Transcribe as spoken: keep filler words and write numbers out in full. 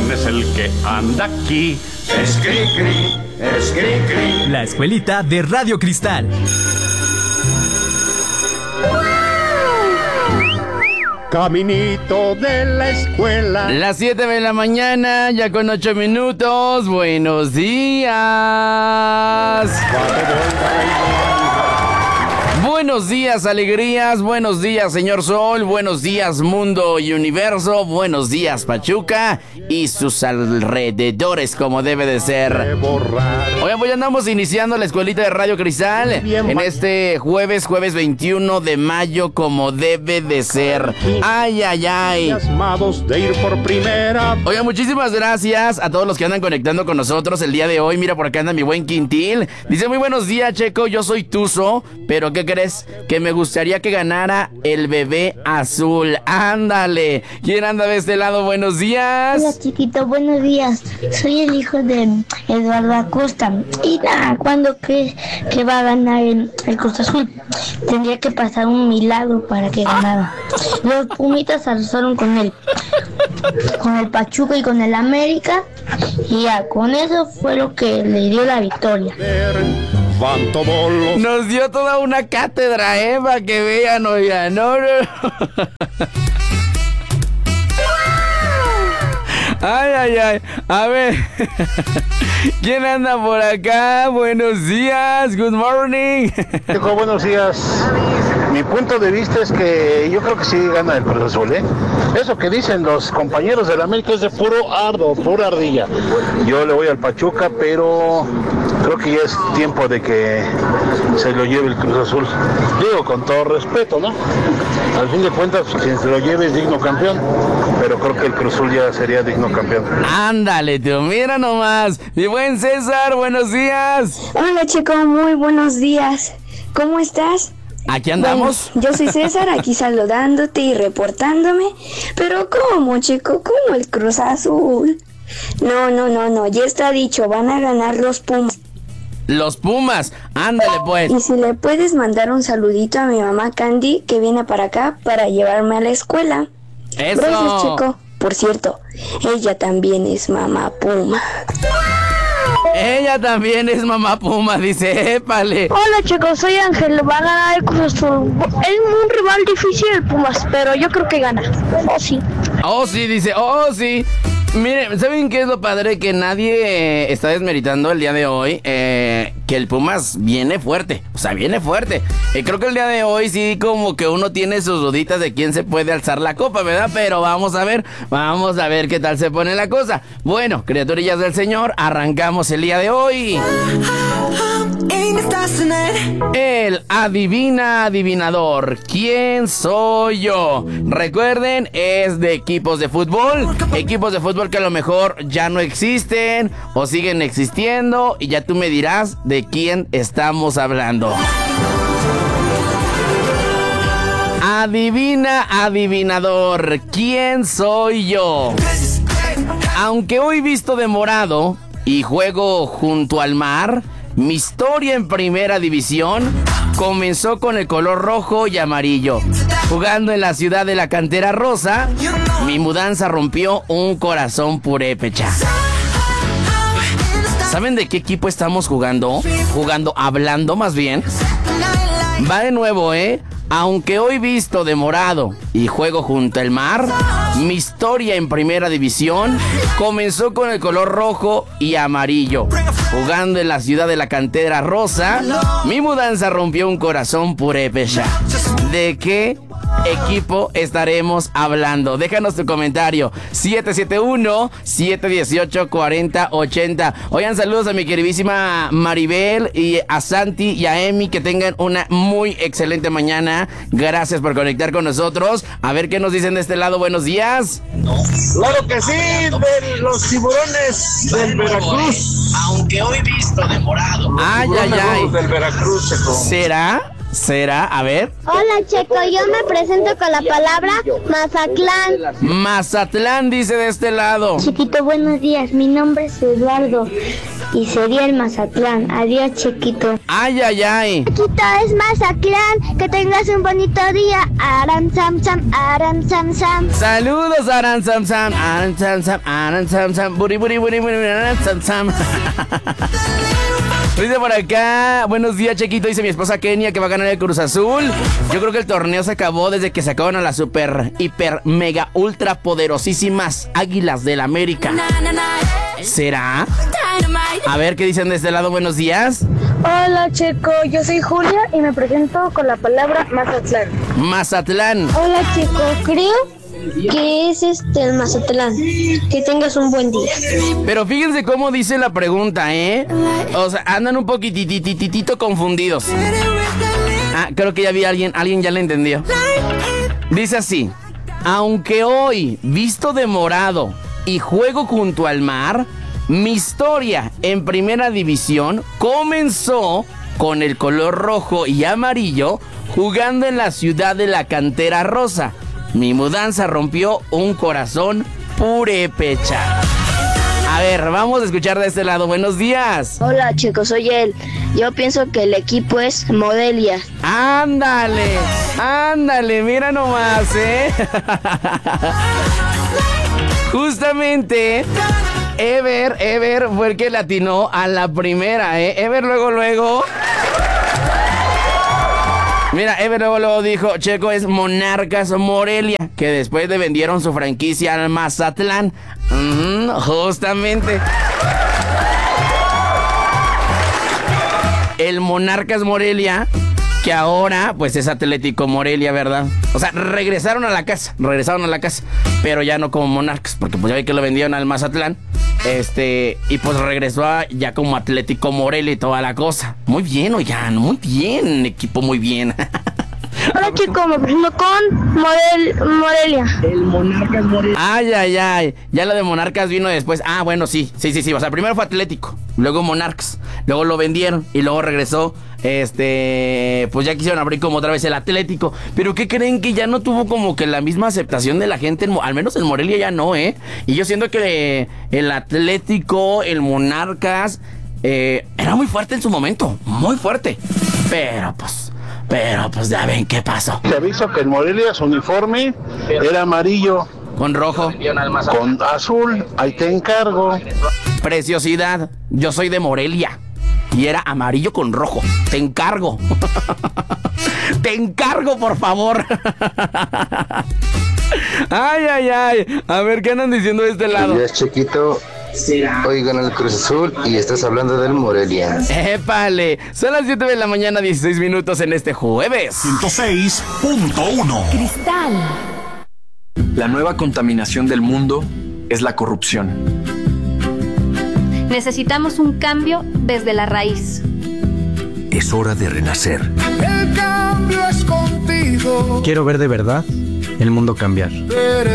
¿Quién es el que anda aquí? Es Cricri, es Cricri. La escuelita de Radio Cristal. Caminito de la escuela. Las siete de la mañana, ya con ocho minutos. Buenos días. Buenos días, alegrías. Buenos días, señor Sol. Buenos días, mundo y universo. Buenos días, Pachuca y sus alrededores, como debe de ser. Oigan, pues ya andamos iniciando la escuelita de Radio Cristal en este jueves, jueves veintiuno de mayo, como debe de ser. Ay, ay, ay. De ir por primera. Oigan, muchísimas gracias a todos los que andan conectando con nosotros el día de hoy. Mira, por acá anda mi buen Quintil. Dice, muy buenos días, Checo. Yo soy Tuzo, pero ¿qué crees? Que me gustaría que ganara el bebé azul. Ándale. ¿Quién anda de este lado? Buenos días. Hola, chiquito, buenos días. Soy el hijo de Eduardo Acosta. Y nada, ¿cuándo crees que va a ganar el, el Cruz Azul? Tendría que pasar un milagro para que ganara. Los Pumitas arrasaron con él, con el Pachuca y con el América. Y ya, con eso fue lo que le dio la victoria. Van todos los... Nos dio toda una cátedra, ¿eh? Para que vean, oigan, no, no. Ay, ay, ay. A ver. ¿Quién anda por acá? Buenos días. Good morning. Chico, buenos días. Mi punto de vista es que yo creo que sí gana el Cruz Azul, ¿eh? Eso que dicen los compañeros de la América es de puro ardo, pura ardilla. Yo le voy al Pachuca, pero creo que ya es tiempo de que se lo lleve el Cruz Azul. Digo, con todo respeto, ¿no? Al fin de cuentas, quien se lo lleve es digno campeón, pero creo que el Cruz Azul ya sería digno campeón. Ándale, tío, mira nomás. Mi buen César, buenos días. Hola, Checo, muy buenos días. ¿Cómo estás? Aquí andamos. Bueno, yo soy César, aquí saludándote y reportándome. Pero ¿cómo, Checo? ¿Cómo el Cruz Azul? No, no, no, no, ya está dicho, van a ganar los Pumas. Los Pumas, ándale pues. Y si le puedes mandar un saludito a mi mamá Candy, que viene para acá para llevarme a la escuela. Eso. Gracias, Checo. Por cierto, ella también es mamá Puma. Ella también es mamá Puma, dice, épale. Hola, chicos, soy Ángel, va a ganar el Cruz Azul. Es un rival difícil el Pumas, pero yo creo que gana. Oh, sí. Oh, sí, dice, oh, sí. Miren, ¿saben qué es lo padre? Que nadie eh, está desmeritando el día de hoy eh, que el Pumas viene fuerte. O sea, viene fuerte. Eh, creo que el día de hoy sí como que uno tiene sus duditas de quién se puede alzar la copa, ¿verdad? Pero vamos a ver, vamos a ver qué tal se pone la cosa. Bueno, criaturillas del Señor, arrancamos el día de hoy. El adivina adivinador. ¿Quién soy yo? Recuerden, es de equipos de fútbol. Equipos de fútbol que a lo mejor ya no existen o siguen existiendo. Y ya tú me dirás de quién estamos hablando. Adivina adivinador. ¿Quién soy yo? Aunque hoy visto de morado y juego junto al mar, mi historia en primera división comenzó con el color rojo y amarillo. Jugando en la ciudad de la Cantera Rosa, mi mudanza rompió un corazón purépecha. ¿Saben de qué equipo estamos jugando? Jugando, hablando más bien. Va de nuevo, ¿eh? Aunque hoy visto de morado y juego junto al mar, mi historia en primera división comenzó con el color rojo y amarillo. Jugando en la ciudad de la Cantera Rosa, mi mudanza rompió un corazón purépecha. ¿De qué equipo estaremos hablando? Déjanos tu comentario. siete siete uno, siete uno ocho, cuatro cero ocho cero. Oigan, saludos a mi queridísima Maribel y a Santi y a Emi. Que tengan una muy excelente mañana. Gracias por conectar con nosotros. A ver qué nos dicen de este lado. Buenos días. Claro que sí, de los tiburones del Veracruz. Aunque hoy visto de morado. Ay, ay, ay. Del Veracruz, Checo. ¿Será? ¿Será? A ver. Hola, Checo, yo me presento con la palabra Mazatlán. Mazatlán dice de este lado. Chiquito, buenos días. Mi nombre es Eduardo y sería el Mazatlán. Adiós, chiquito. Ay, ay, ay. Chiquito, es Mazatlán. Que tengas un bonito día. Aram, sam, sam, aram, sam, sam. Saludos, Aran Sam Sam. Aran Sam Sam. Aran Sam Sam. Buri, buri, buri, buri, Aran Sam Sam. Dice por acá, buenos días, Chequito, dice mi esposa Kenia que va a ganar el Cruz Azul. Yo creo que el torneo se acabó desde que sacaron a las super, hiper, mega, ultra poderosísimas Águilas del América. ¿Será? A ver, ¿qué dicen de este lado? Buenos días. Hola, Checo, yo soy Julia y me presento con la palabra Mazatlán. Mazatlán. Hola, Checo, creo que es este el Mazatlán. Que tengas un buen día. Pero fíjense cómo dice la pregunta, ¿eh? O sea, andan un poquitititito confundidos. Ah, creo que ya vi a alguien, alguien ya le entendió. Dice así: aunque hoy visto de morado y juego junto al mar, mi historia en primera división comenzó con el color rojo y amarillo jugando en la ciudad de la Cantera Rosa. Mi mudanza rompió un corazón purépecha. A ver, vamos a escuchar de este lado. Buenos días. Hola, chicos, soy él. Yo pienso que el equipo es Morelia. Ándale, ándale, mira nomás, ¿eh? Justamente, Ever, Ever fue el que le atinó a la primera, ¿eh? Ever luego, luego... Mira, Ever luego, luego dijo, Checo es Monarcas Morelia, que después le vendieron su franquicia al Mazatlán. Mm, justamente. El Monarcas Morelia, que ahora pues es Atlético Morelia, ¿verdad? O sea, regresaron a la casa, regresaron a la casa, pero ya no como Monarcas, porque pues ya vi que lo vendieron al Mazatlán. Este, y pues regresó a, ya como Atlético Morelia y toda la cosa. Muy bien, oigan, muy bien, equipo, muy bien. Hola, chicos, me presento con Morel, Morelia. El Monarcas Morelia. Ay, ay, ay. Ya lo de Monarcas vino después. Ah, bueno, sí, sí, sí, sí. O sea, primero fue Atlético, luego Monarcas, luego lo vendieron y luego regresó. Este, pues ya quisieron abrir como otra vez el Atlético. Pero ¿qué creen? Que ya no tuvo como que la misma aceptación de la gente, en, al menos en Morelia ya no, ¿eh? Y yo siento que el Atlético, el Monarcas, eh, era muy fuerte en su momento, muy fuerte. Pero pues... Pero pues ya ven qué pasó. Te aviso que en Morelia su uniforme era amarillo. Con rojo. Con azul. Ahí te encargo. Preciosidad. Yo soy de Morelia. Y era amarillo con rojo. Te encargo. Te encargo, por favor. Ay, ay, ay. A ver, ¿qué andan diciendo de este lado? Ya, Chiquito. Hoy gana el Cruz Azul y estás hablando del Morelia. ¡Épale! Son las siete de la mañana, dieciséis minutos en este jueves. ciento seis punto uno. Cristal. La nueva contaminación del mundo es la corrupción. Necesitamos un cambio desde la raíz. Es hora de renacer. El cambio es contigo. Quiero ver de verdad el mundo cambiar.